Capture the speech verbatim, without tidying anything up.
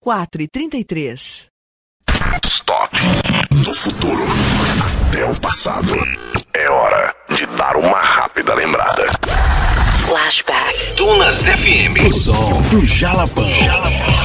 quatro e trinta e três. Stop. Do futuro até o passado. É hora de dar uma rápida lembrada. Flashback. Dunas F M. O som do Jalapão.